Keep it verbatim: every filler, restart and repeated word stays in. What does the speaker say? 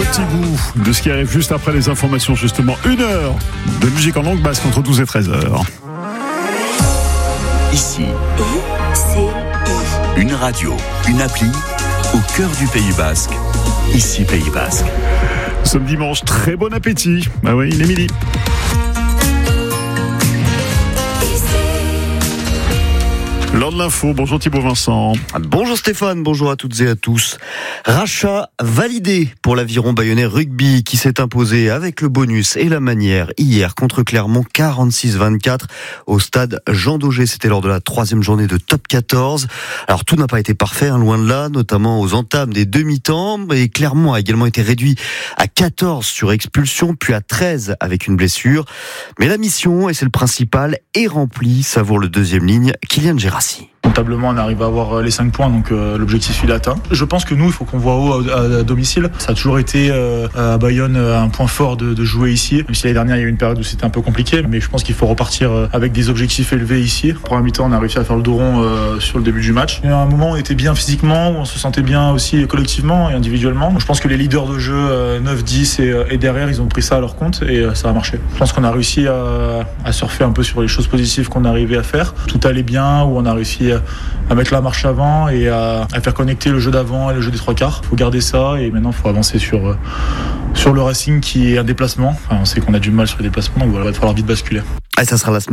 petit bout de ce qui arrive juste après les informations, justement. Une heure de musique en langue basque entre douze et treize heures. Ici, une radio, une appli au cœur du Pays Basque. Ici, Pays Basque. Nous sommes dimanche, très bon appétit. Ah oui, il est midi. Lors de l'info, bonjour Thibaut Vincent. Bonjour Stéphane, bonjour à toutes et à tous. Rachat validé pour l'Aviron Bayonnais Rugby qui s'est imposé avec le bonus et la manière hier contre Clermont quarante-six vingt-quatre au stade Jean Daugé. C'était lors de la troisième journée de top quatorze. Alors tout n'a pas été parfait, hein, loin de là, notamment aux entames des demi-temps. Et Clermont a également été réduit à quatorze sur expulsion, puis à treize avec une blessure. Mais la mission, et c'est le principal, est remplie, savoure le deuxième ligne, Kylian Gérassi. Comptablement, on arrive à avoir les cinq points, donc euh, l'objectif il est atteint. Je pense que nous, il faut qu'on voit haut à, à, à domicile. Ça a toujours été euh, à Bayonne un point fort de, de jouer ici. Même si l'année dernière, il y a eu une période où c'était un peu compliqué, mais je pense qu'il faut repartir avec des objectifs élevés ici. En première mi-temps, on a réussi à faire le dos rond euh, sur le début du match. Il y a un moment où on était bien physiquement, où on se sentait bien aussi collectivement et individuellement. Je pense que les leaders de jeu euh, neuf dix et, et derrière, ils ont pris ça à leur compte et euh, ça a marché. Je pense qu'on a réussi à, à surfer un peu sur les choses positives qu'on arrivait à faire. Tout allait bien, où on a réussi à, à mettre la marche avant et à, à faire connecter le jeu d'avant et le jeu des trois quarts. Il faut garder ça et maintenant il faut avancer sur, sur le Racing qui est un déplacement. Enfin, on sait qu'on a du mal sur les déplacements, donc voilà, il va falloir vite basculer. Et ça sera la